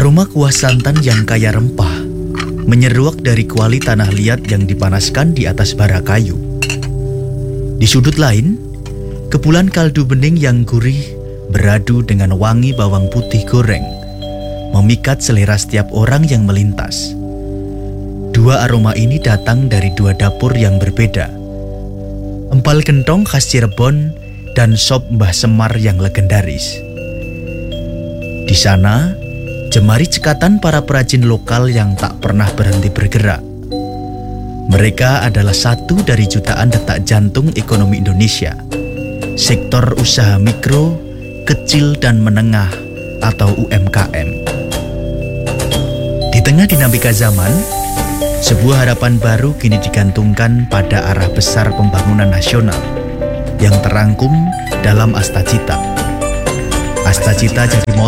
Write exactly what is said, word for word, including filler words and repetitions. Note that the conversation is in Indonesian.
Aroma kuah santan yang kaya rempah menyeruak dari kuali tanah liat yang dipanaskan di atas bara kayu. Di sudut lain, kepulan kaldu bening yang gurih beradu dengan wangi bawang putih goreng, memikat selera setiap orang yang melintas. Dua aroma ini datang dari dua dapur yang berbeda. Empal gentong khas Cirebon dan sop Mbah Semar yang legendaris. Di sana, jemari cekatan para perajin lokal yang tak pernah berhenti bergerak. Mereka adalah satu dari jutaan detak jantung ekonomi Indonesia. Sektor usaha mikro, kecil dan menengah atau U M K M. Di tengah dinamika zaman, sebuah harapan baru kini digantungkan pada arah besar pembangunan nasional yang terangkum dalam Asta Cita. Asta Cita jadi motor